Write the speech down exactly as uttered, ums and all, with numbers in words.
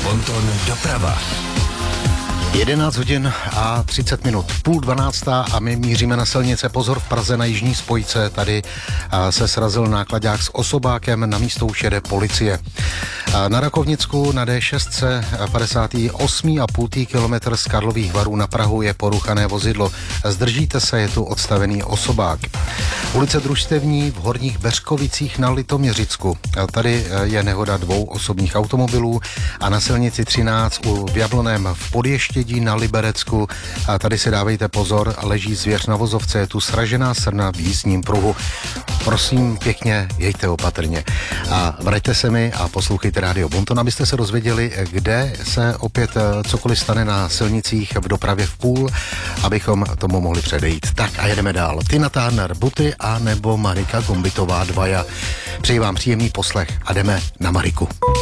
Bonton doprava. jedenáct hodin a třicet minut, půl dvanáctá a my míříme na silnice. Pozor, v Praze na jižní spojce, tady se srazil náklaďák s osobákem, na místo už jede policie. Na Rakovnicku na D šest se padesát osm a půl kilometr z Karlových Varů na Prahu je poruchané vozidlo. Zdržíte se, je tu odstavený osobák. Ulice Družstevní v Horních Beřkovicích na Litoměřicku. Tady je nehoda dvou osobních automobilů a na silnici třináct u v Jabloném v Podještědí na Liberecku. A tady si dávejte pozor, leží zvěř na vozovce, je tu sražená srna v jízdním pruhu. Prosím pěkně, jejte opatrně. A vraťte se mi a poslouchejte Rádio Bonton, abyste se dozvěděli, kde se opět cokoliv stane na silnicích v dopravě v půl, abychom tomu mohli předejít. Tak a jedeme dál. Tina Turner, Buty a nebo Marika Gombitová Dvaja. Přeji vám příjemný poslech a jdeme na Mariku.